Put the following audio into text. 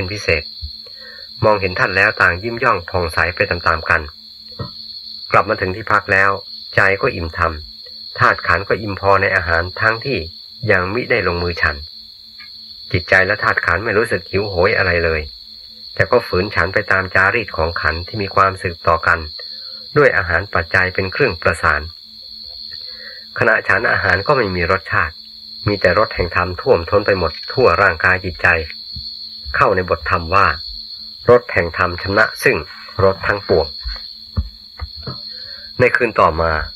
เป็นพิเศษมองเห็นท่านแล้วต่างยิ้มย่องผ่องใสไปตามๆกันกลับมาถึงที่พักแล้วใจก็อิ่มทำธาตุขันธ์ก็อิ่มพอในอาหารทั้งที่ยังมิได้ลงมือฉันจิตใจและธาตุขันธ์ไม่รู้สึกหิวโหยอะไรเลยแต่ก็ฝืนฉันไปตามจารีตของขันธ์ที่มีความสืบต่อกันด้วยอาหารปัจจัยเป็นเครื่องประสานขณะฉันอาหารก็ไม่มีรสชาติมีแต่รสแห่งธรรมท่วมท้นไปหมดทั่วร่างกายจิตใจเข้าในบทธรรมว่ารสแห่งธรรมชนะซึ่งรสทั้งปวงในคืนต่อมา